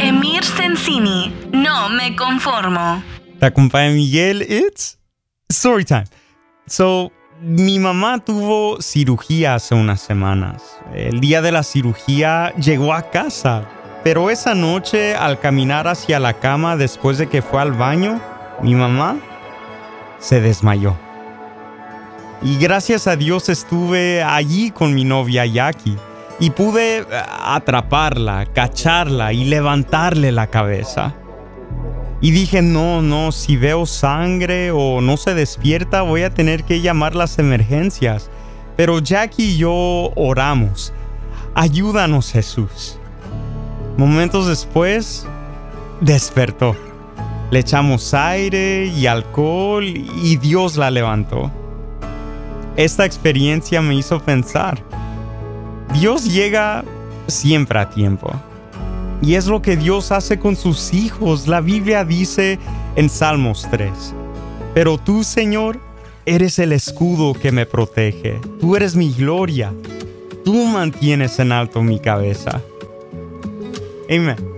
Emir Sensini, no me conformo. Te acompaña Miguel. It's story time. So, mi mamá tuvo cirugía hace unas semanas. El día de la cirugía llegó a casa, pero esa noche al caminar hacia la cama después de que fue al baño, mi mamá se desmayó. Y gracias a Dios estuve allí con mi novia Jackie y pude atraparla, cacharla y levantarle la cabeza. Y dije, no, si veo sangre o no se despierta, voy a tener que llamar las emergencias. Pero Jackie y yo oramos. Ayúdanos, Jesús. Momentos después, despertó. Le echamos aire y alcohol y Dios la levantó. Esta experiencia me hizo pensar, Dios llega siempre a tiempo. Y es lo que Dios hace con sus hijos. La Biblia dice en Salmos 3, pero tú, Señor, eres el escudo que me protege. Tú eres mi gloria. Tú mantienes en alto mi cabeza. Amén.